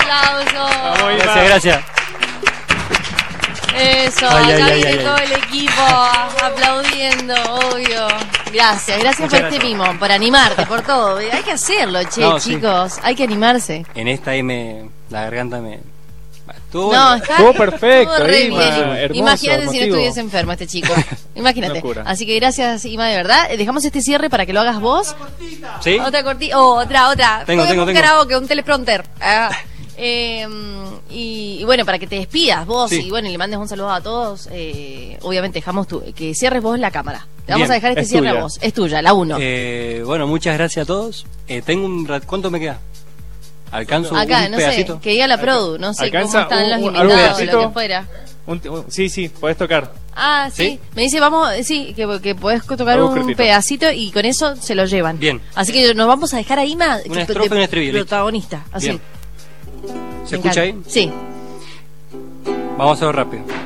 aplauso. Gracias, gracias. Eso, acá viene todo el equipo aplaudiendo, obvio. Gracias por este mimo, por animarte, por todo. Hay que hacerlo, chicos, hay que animarse. En esta la garganta me... Estuvo perfecto, Ima, hermoso, imagínate si no estuviese enfermo este chico. Imagínate. Así que gracias, Ima, de verdad. Dejamos este cierre para que lo hagas vos. ¿Sí? Otra cortita. Otra. Tengo. Un karaoke, un teleprompter. Y bueno, para que te despidas vos y bueno, y le mandes un saludo a todos. Obviamente dejamos que cierres vos la cámara. Te vamos a dejar este cierre a vos. Es tuya, la 1. Bueno, muchas gracias a todos. Tengo un rato. ¿Cuánto me queda? ¿Alcanzo acá, un no pedacito? Sé, que diga la produ, no sé ¿Alcanza cómo están los un invitados, lo que fuera. Sí, podés tocar. Ah, sí. Me dice, que podés tocar un pedacito y con eso se lo llevan. Bien. Así que nos vamos a dejar a Ima una estrofa y un estribillo. Protagonista. Así. Bien. ¿Se escucha ahí? Sí. Vamos a hacerlo rápido.